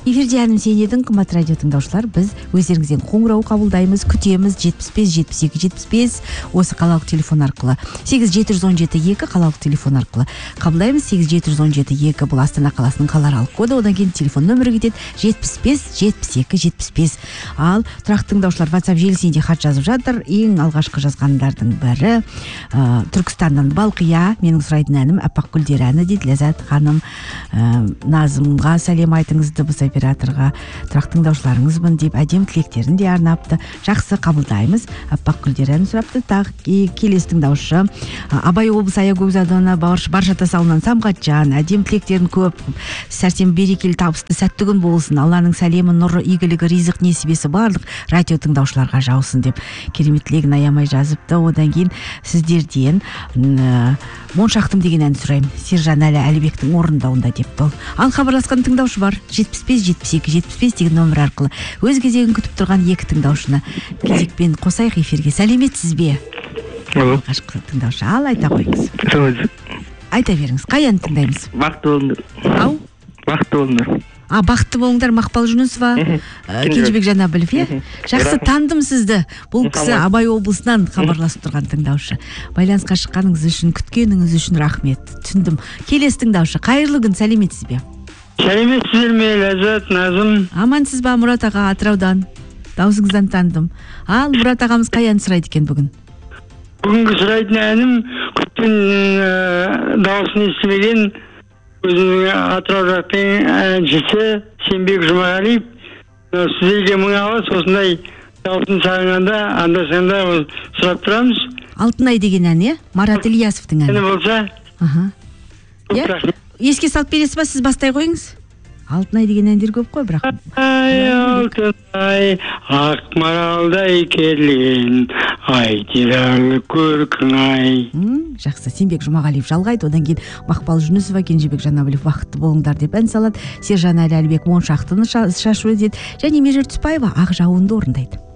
Эфирде әнім сен едің, қымбат радио тыңдаушылар. Біз өздеріңізден қоңырау қабылдаймыз, күтеміз. 75-72-75 осы қалалық телефон арқылы. 8717-2 қалалық телефон арқылы қабылдаймыз. 8717-2 бұл Астана қаласының қалааралық коды. Одан кейін телефон нөмірі кетеді 75-72-75. Ал тұрақты тыңдаушылар WhatsApp желісінде хат жазып жатыр. Ең алғашқы жазғандардың бірі Түркістаннан Балқия. Менің сұрайтын әнім Аппақ гүлдер әні дейді. Ләззат ханым, Назымға сәлем айтыңыз, дыбыс операторға, тұрақты тыңдаушыларыңызбын деп әдем тілектерін де арнапты. Жақсы, қабылдаймыз. Аппақ гүлдер әнін сұрапты. Тағы келесі тыңдаушы Абай облысы Аягөз ауданы Баршата ауылынан Самғатжан, әдем тілектерін көп. Сәрсенбі берекелі, табысты, сәтті күн болсын. Алланың сәлемі, нұры, игілігі, ризық, несібесі барлық радио тыңдаушыларға жаусын деп керемет тілегін аямай жазыпты. Одан кейін сіздерден Моншақтым деген ән сұраймын. Сержан Әлібектің орындауында депті ол. Ал хабарласқан тыңдаушы бар. 75-72-75 деген нөмір арқылы өз кезегін күтіп тұрған екі тыңдаушыны кезекпен қосайық эфирге. Сәлеметсіз бе? Алғашқы тыңдаушы. Ал, айта қойыңыз. Айта беріңіз. Қай әнді тыңдаймыз? Бақытты болыңдар. Ау? Бақытты болыңдар. Бақытты болыңдар. Мақпал Жүнісова, Кенжебек Жанабілов, е? Жақсы тандым сізді. Бұл кісі Абай облысынан хабарласып тұрған тыңдаушы. Байланысқа шыққаныңыз үшін, күткеніңіз үшін рахмет. Түсіндім. Келесі тыңдаушы. Қайырлы күн, сәлеметсіз бе? Сәлеметсіздер ме, Ләззат, Назым? Амансыз ба, Мұрат аға, Атыраудан? Даусыңыздан тандым. Ал, Мұрат ағамыз қай ән сұрайды екен бүгін? Бүгінгі сұрайтын әнім күткен дауысын естімеген өзінің Атырау жақтың әншісі Сенбек Жұмағалиев. Сіздерге мың алғыс, осындай дауысын сағынғанда, анда-санда сұрап тұрамыз. Алтынай деген ән, е? Марат Ильясовтың әні. Әні болса. Еске салып бересіз ба, сіз бастай қойыңыз? Алтынай деген әндер көп қой, бірақ. Ай, алтынай, ақ маралдай келген, ай, тиралы көркің ай. Жақсы, Сенбек Жұмағалиев жалғайды, одан кейін Мақпал Жүнісова, Кенжебек Жанабілов бақытты болыңдар деп ән салады. Сержан Әлібек Моншақтыны шашуы деді, және Межер Түспаева ақ жауынды орындайды.